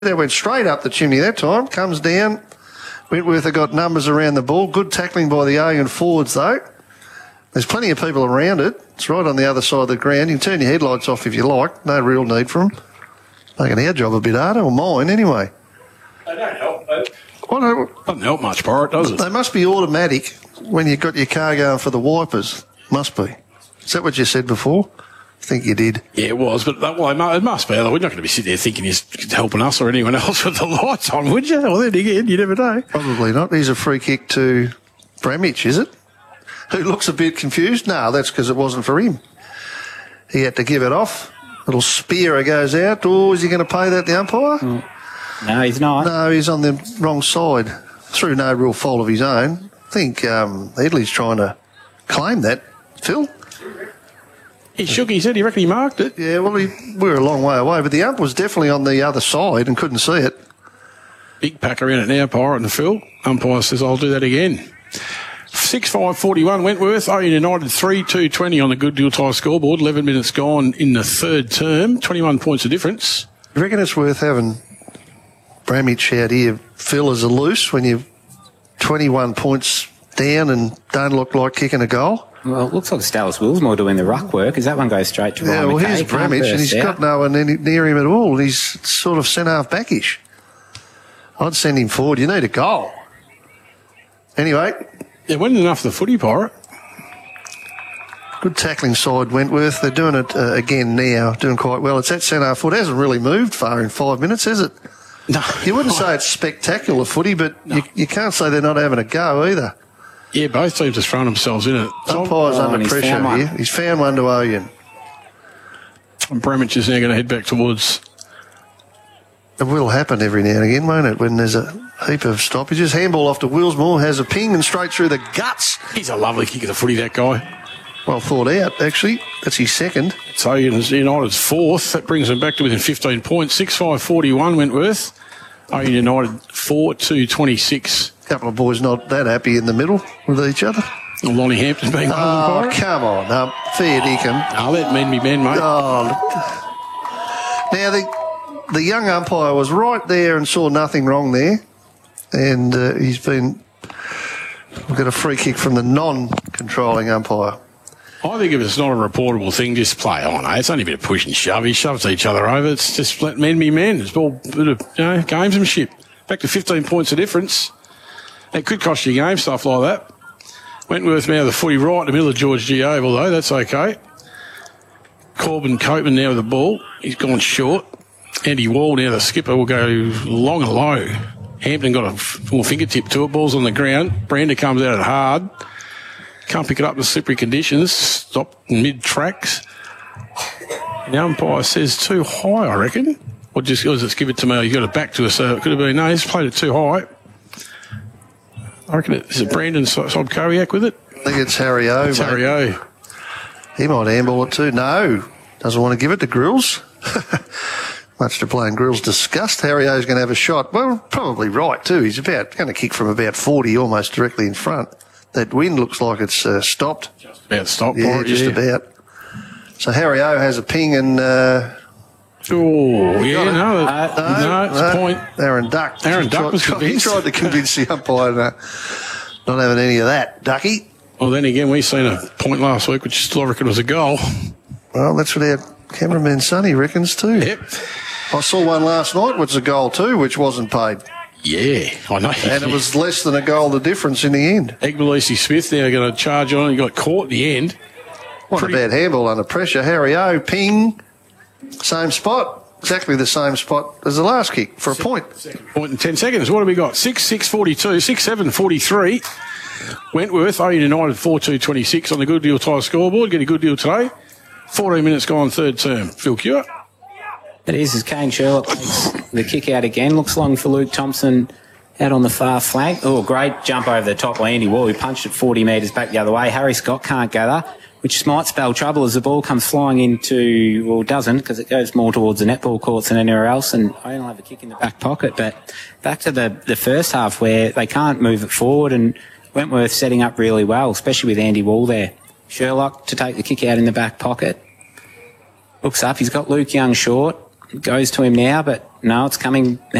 That went straight up the chimney that time. Comes down. Wentworth have got numbers around the ball. Good tackling by the Argon forwards, though. There's plenty of people around it. It's right on the other side of the ground. You can turn your headlights off if you like. No real need for them. Making our job a bit harder, or mine anyway. They don't help, though. Doesn't help much, Porritt, does it? They must be automatic when you've got your car going for the wipers. Must be. Is that what you said before? I think you did. Yeah, it was, but it must be. We're not going to be sitting there thinking he's helping us or anyone else with the lights on, would you? Well, then again, you never know. Probably not. Here's a free kick to Bramich, is it? Who looks a bit confused? No, that's because it wasn't for him. He had to give it off. Little spear goes out. Oh, is he going to pay that, the umpire? No, he's not. No, he's on the wrong side. Through no real fault of his own. I think Headley's trying to claim that. Phil? He shook his head. He reckoned he marked it. Yeah, well, we were a long way away, but the ump was definitely on the other side and couldn't see it. Big pack around it now, Porritt and Phil. Umpire says, I'll do that again. 6-5-41 Wentworth. Owen United 3-2-20 on the Good Deal Tyre scoreboard. 11 minutes gone in the third term. 21 points of difference. You reckon it's worth having Bramich out here, Phil, as a loose when you're 21 points down and don't look like kicking a goal? Well, it looks like Dallas Willsmore doing the ruck work. As that one goes straight to Ryan Yeah, well, McKay, here's Bramich, and he's got no one near him at all. He's sort of centre-half backish. I'd send him forward. You need a goal. Anyway. It wasn't enough of the footy, Porritt. Good tackling side, Wentworth. They're doing it again now, doing quite well. It's that centre-half foot. It hasn't really moved far in 5 minutes, has it? No. You wouldn't say it's spectacular footy, but you can't say they're not having a go either. Yeah, both teams are throwing themselves in it. Umpire's under pressure here. He's found one to Oyen. And Bramich is now going to head back towards... It will happen every now and again, won't it, when there's a heap of stoppages. Handball off to Willsmore, has a ping and straight through the guts. He's a lovely kick of the footy, that guy. Well thought out, actually. That's his second. So United's fourth. That brings them back to within 15 points. 6-5-41 Wentworth. Owen United 4-2-26. A couple of boys not that happy in the middle with each other. Well, Lonnie Hampton being one of them. Come on. Fair dinkum. I'll let men be men, mate. Now, the young umpire was right there and saw nothing wrong there. And we've got a free kick from the non-controlling umpire. I think if it's not a reportable thing, just play on. It's only a bit of push and shove. He shoves each other over. It's just let men be men. It's all a bit of gamesmanship. Back to 15 points of difference. It could cost you a game, stuff like that. Wentworth now the footy right in the middle of George G. Oval, though. That's okay. Corbin Copeman now with the ball. He's gone short. Andy Wall now, the skipper, will go long and low. Hampton got a full fingertip to it. Ball's on the ground. Brander comes out it hard. Can't pick it up in slippery conditions. Stopped mid-tracks. The umpire says too high, I reckon. Or just give it to me. He's got it back to us. So it could have been, no, he's played it too high. I reckon is it Brandon Sobkowiak with it? I think it's Harry O. It's Harry O. He might handball it too. No. Doesn't want to give it to Grills. Much to plain Grills' disgust. Harry O's going to have a shot. Well, probably right too. He's going to kick from about 40, almost directly in front. That wind looks like it's stopped. Just about stopped. Yeah, just about. So Harry O has a ping and... it's a point. Aaron Duck. Aaron Duck was convinced. He tried to convince the umpire not having any of that, Ducky. Well, then again, we seen a point last week, which still reckon was a goal. Well, that's what our cameraman Sonny reckons too. Yep. I saw one last night, which was a goal too, which wasn't paid. Yeah, I know. And it was less than a goal the difference in the end. Egbalisi Smith now going to charge on. He got caught in the end. What a bad handball under pressure. Harry O, ping, same spot. Exactly the same spot as the last kick for a point. Second point in 10 seconds. What have we got? 6-6-42, 6-7-43. Wentworth, Owen United 4-2-26 on the Good Deal Tyre scoreboard. Get a good deal today. 14 minutes gone, third term. Phil Cure. It is as Kane Sherlock takes the kick out again. Looks long for Luke Thompson out on the far flank. Oh, great jump over the top by Andy Wall. He punched it 40 metres back the other way. Harry Scott can't gather, which might spell trouble as the ball comes flying into, well, doesn't, because it goes more towards the netball courts than anywhere else, and I will have a kick in the back pocket. But back to the first half where they can't move it forward, and Wentworth setting up really well, especially with Andy Wall there. Sherlock to take the kick out in the back pocket. Looks up, he's got Luke Young short. Goes to him now, but No, it's coming